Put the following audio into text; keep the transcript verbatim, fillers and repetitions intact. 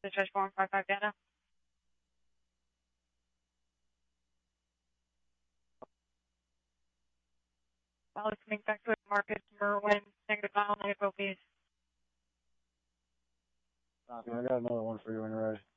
Dispatch four one five five data. Valley coming back to Marcus Merwin, negative mile, negative O Ps. Copy, I got another one for you when you're ready.